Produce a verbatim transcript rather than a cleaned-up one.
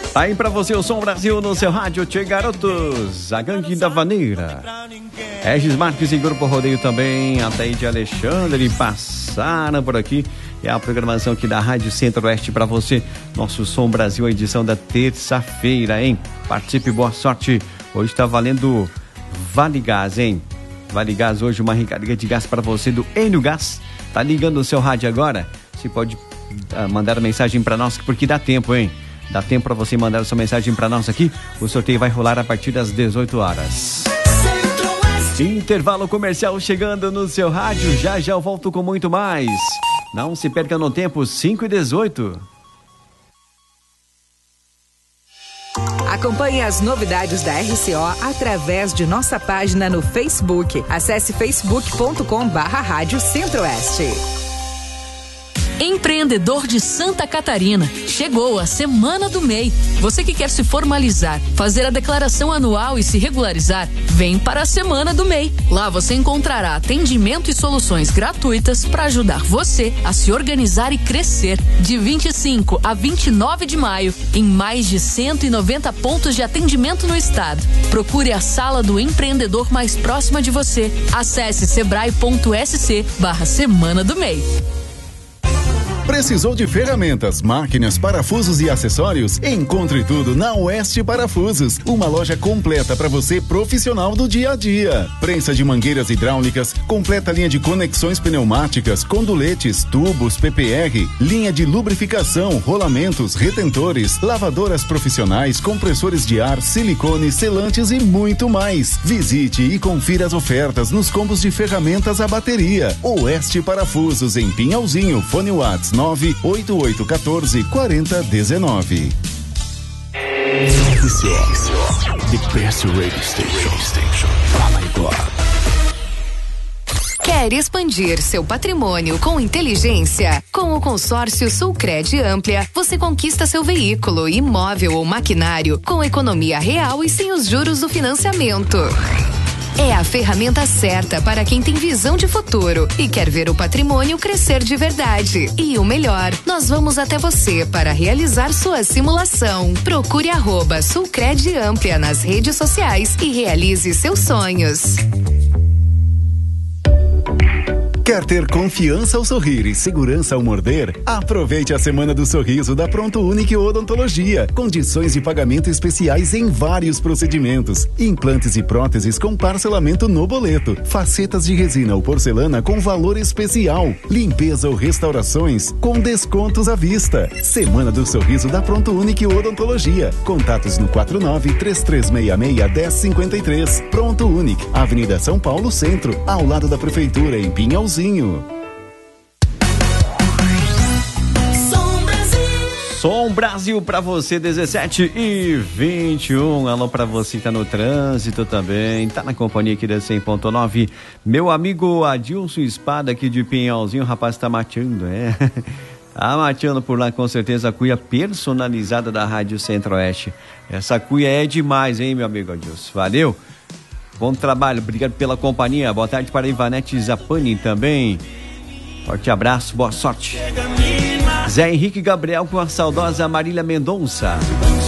Tá aí pra você o Som Brasil no seu rádio, Tchê Garotos, a gangue da vaneira. Regis Marques e Grupo Rodeio também, até de Alexandre, passaram por aqui. É a programação aqui da Rádio Centro-Oeste pra você. Nosso Som Brasil, a edição da terça-feira, hein? Participe, boa sorte. Hoje tá valendo Vale Gás, hein? Vale Gás hoje, uma recarga de gás pra você do Enio Gás. Tá ligando o seu rádio agora? Você pode uh, mandar uma mensagem pra nós, porque dá tempo, hein? Dá tempo para você mandar sua mensagem para nós aqui. O sorteio vai rolar a partir das dezoito horas. Intervalo comercial chegando no seu rádio. Já já eu volto com muito mais. Não se perca no tempo, cinco e dezoito. Acompanhe as novidades da R C O através de nossa página no Facebook. Acesse facebook ponto com barra Rádio Centro-Oeste. Empreendedor de Santa Catarina, chegou a Semana do M E I. Você que quer se formalizar, fazer a declaração anual e se regularizar, vem para a Semana do M E I. Lá você encontrará atendimento e soluções gratuitas para ajudar você a se organizar e crescer. De vinte e cinco a vinte e nove de maio, em mais de cento e noventa pontos de atendimento no estado. Procure a sala do empreendedor mais próxima de você. Acesse sebrae ponto sc barra Semana do M E I. Precisou de ferramentas, máquinas, parafusos e acessórios? Encontre tudo na Oeste Parafusos, uma loja completa para você profissional do dia a dia. Prensa de mangueiras hidráulicas, completa linha de conexões pneumáticas, conduletes, tubos, P P R, linha de lubrificação, rolamentos, retentores, lavadoras profissionais, compressores de ar, silicone, selantes e muito mais. Visite e confira as ofertas nos combos de ferramentas à bateria. Oeste Parafusos em Pinhalzinho, fone WhatsApp nove oito oito um quatro quatro zero um nove. The best radio station. Oh my God. Quer expandir seu patrimônio com inteligência? Com o consórcio Sulcred Amplia, você conquista seu veículo, imóvel ou maquinário com economia real e sem os juros do financiamento. É a ferramenta certa para quem tem visão de futuro e quer ver o patrimônio crescer de verdade. E o melhor, nós vamos até você para realizar sua simulação. Procure arroba Sulcred Amplia nas redes sociais e realize seus sonhos. Quer ter confiança ao sorrir e segurança ao morder? Aproveite a Semana do Sorriso da Pronto Unique Odontologia. Condições de pagamento especiais em vários procedimentos. Implantes e próteses com parcelamento no boleto. Facetas de resina ou porcelana com valor especial. Limpeza ou restaurações com descontos à vista. Semana do Sorriso da Pronto Unique Odontologia. Contatos no quatro nove três três seis seis um zero cinco três. Pronto Unique, Avenida São Paulo Centro, ao lado da Prefeitura, em Pinhalzinho. Som Brasil pra você, dezessete e vinte e um. Alô pra você que tá no trânsito também, tá na companhia aqui da cem ponto nove. Meu amigo Adilson Espada aqui de Pinhalzinho, o rapaz tá mateando, é? Tá mateando por lá com certeza a cuia personalizada da Rádio Centro-Oeste. Essa cuia é demais, hein, meu amigo Adilson? Valeu! Bom trabalho, obrigado pela companhia. Boa tarde para Ivanete Zapani também. Forte abraço, boa sorte. Zé Henrique Gabriel com a saudosa Marília Mendonça.